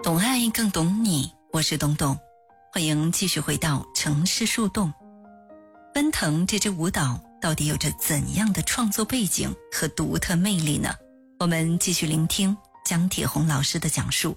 懂爱更懂你，我是东东，欢迎继续回到城市树洞。奔腾这支舞蹈到底有着怎样的创作背景和独特魅力呢？我们继续聆听姜铁红老师的讲述。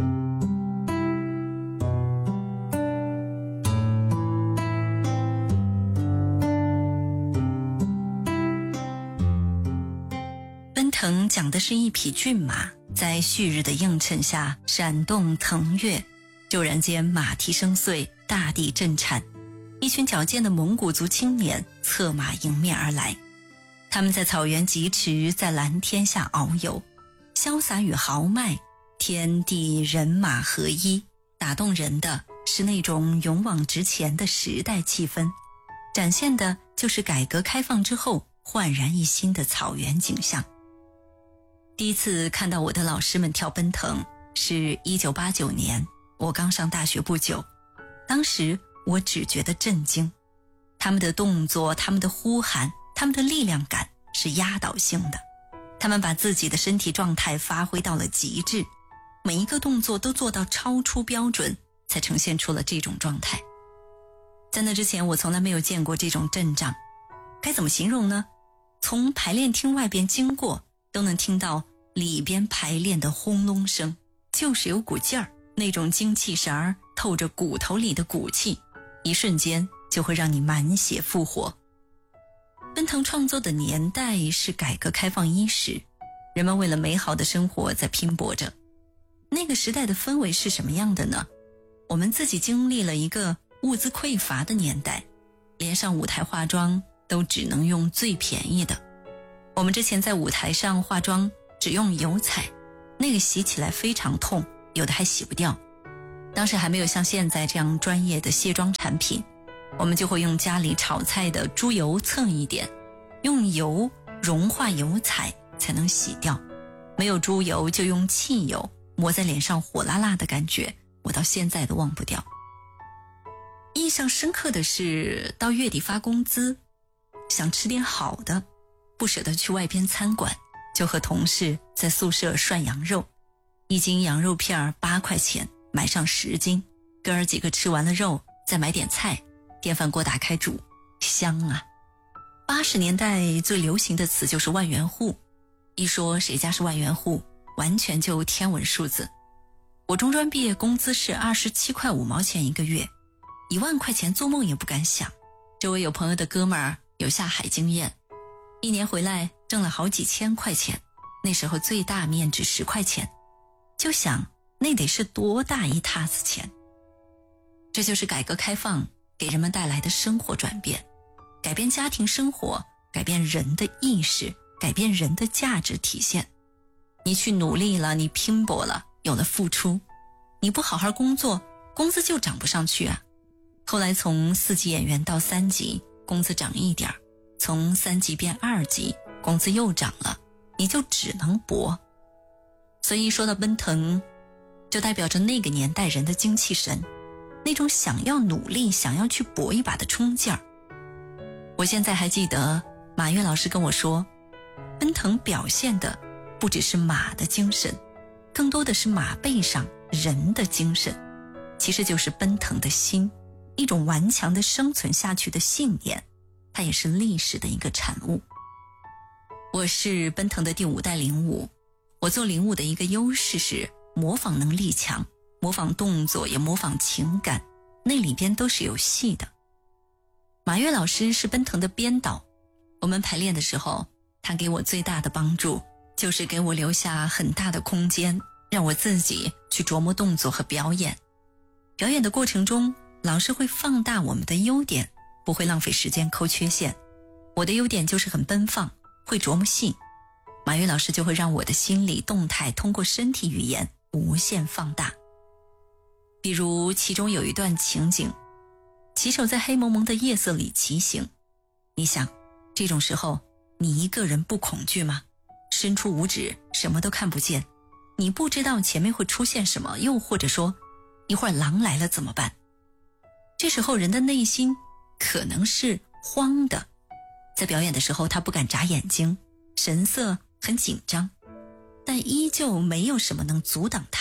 奔腾讲的是一匹骏马在旭日的映衬下闪动腾跃，骤然间马蹄声碎，大地震颤，一群矫健的蒙古族青年策马迎面而来。他们在草原疾驰，在蓝天下遨游，潇洒与豪迈，天地人马合一。打动人的是那种勇往直前的时代气氛，展现的就是改革开放之后焕然一新的草原景象。第一次看到我的老师们跳奔腾是1989年，我刚上大学不久。当时我只觉得震惊，他们的动作，他们的呼喊，他们的力量感是压倒性的。他们把自己的身体状态发挥到了极致，每一个动作都做到超出标准，才呈现出了这种状态。在那之前我从来没有见过这种阵仗，该怎么形容呢？从排练厅外边经过都能听到里边排练的轰隆声，就是有股劲儿，那种精气神儿透着骨头里的骨气，一瞬间就会让你满血复活。奔腾创作的年代是改革开放伊始，人们为了美好的生活在拼搏着。那个时代的氛围是什么样的呢？我们自己经历了一个物资匮乏的年代，连上舞台化妆都只能用最便宜的。我们之前在舞台上化妆只用油彩，那个洗起来非常痛，有的还洗不掉。当时还没有像现在这样专业的卸妆产品，我们就会用家里炒菜的猪油蹭一点，用油融化油彩才能洗掉。没有猪油就用汽油，抹在脸上火辣辣的感觉，我到现在都忘不掉。印象深刻的是到月底发工资，想吃点好的，不舍得去外边餐馆，就和同事在宿舍涮羊肉，一斤羊肉片8块钱，买上10斤，哥儿几个吃完了肉再买点菜，电饭锅打开煮，香啊。80年代最流行的词就是万元户，一说谁家是万元户，完全就天文数字。我中专毕业工资是27块5毛钱一个月，1万块钱做梦也不敢想。周围有朋友的哥们儿有下海经验，一年回来挣了好几千块钱，那时候最大面值10块钱，就想那得是多大一塌子钱。这就是改革开放给人们带来的生活转变，改变家庭生活，改变人的意识，改变人的价值体现。你去努力了，你拼搏了，有了付出，你不好好工作，工资就涨不上去啊。后来从4级演员到3级，工资涨一点，从3级变2级，工资又涨了，你就只能搏。所以说到奔腾，就代表着那个年代人的精气神，那种想要努力，想要去搏一把的冲劲儿。我现在还记得马跃老师跟我说，奔腾表现的不只是马的精神，更多的是马背上人的精神，其实就是奔腾的心，一种顽强的生存下去的信念，它也是历史的一个产物。我是奔腾的第5代领舞，我做领舞的一个优势是模仿能力强，模仿动作也模仿情感，那里边都是有戏的。马跃老师是奔腾的编导，我们排练的时候，他给我最大的帮助就是给我留下很大的空间，让我自己去琢磨动作和表演。表演的过程中，老师会放大我们的优点，不会浪费时间抠缺陷。我的优点就是很奔放，会琢磨戏，马跃老师就会让我的心理动态通过身体语言无限放大。比如其中有一段情景，骑手在黑蒙蒙的夜色里骑行，你想这种时候你一个人不恐惧吗？伸出五指什么都看不见，你不知道前面会出现什么，又或者说一会儿狼来了怎么办？这时候人的内心可能是慌的，在表演的时候他不敢眨眼睛，神色很紧张，但依旧没有什么能阻挡他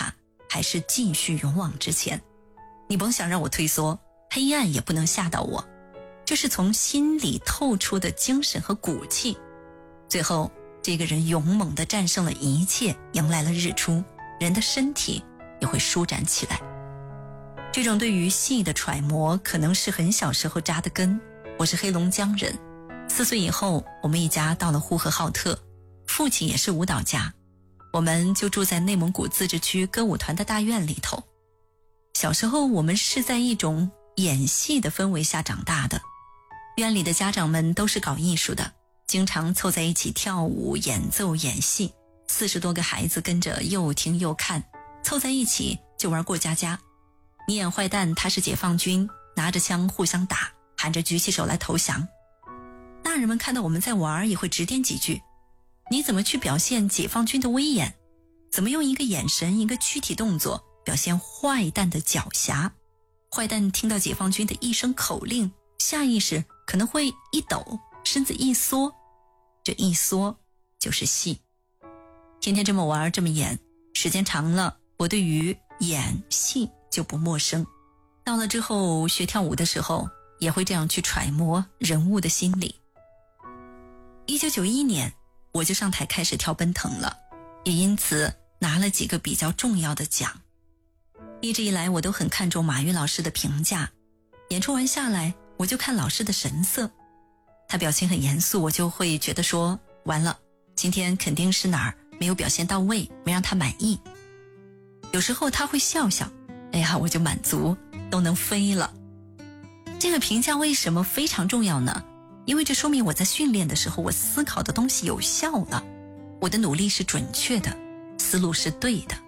还是继续勇往直前。你甭想让我退缩，黑暗也不能吓到我，这是从心里透出的精神和骨气。最后这个人勇猛地战胜了一切，迎来了日出，人的身体也会舒展起来。这种对于戏的揣摩可能是很小时候扎的根。我是黑龙江人，4岁以后我们一家到了呼和浩特，父亲也是舞蹈家，我们就住在内蒙古自治区歌舞团的大院里头。小时候我们是在一种演戏的氛围下长大的，院里的家长们都是搞艺术的，经常凑在一起跳舞、演奏、演戏，40多个孩子跟着又听又看，凑在一起就玩过家家。你演坏蛋，他是解放军，拿着枪互相打，喊着举起手来投降。大人们看到我们在玩，也会指点几句，你怎么去表现解放军的威严，怎么用一个眼神、一个躯体动作表现坏蛋的狡黠。坏蛋听到解放军的一声口令，下意识可能会一抖，身子一缩，这一缩就是戏。天天这么玩，这么演，时间长了，我对于演戏就不陌生。到了之后学跳舞的时候，也会这样去揣摩人物的心理。1991年我就上台开始跳奔腾了，也因此拿了几个比较重要的奖。一直以来我都很看重马云老师的评价，演出完下来我就看老师的神色，他表情很严肃，我就会觉得说完了，今天肯定是哪儿没有表现到位，没让他满意。有时候他会笑笑，哎呀，我就满足，都能飞了。这个评价为什么非常重要呢？因为这说明我在训练的时候，我思考的东西有效了，我的努力是准确的，思路是对的。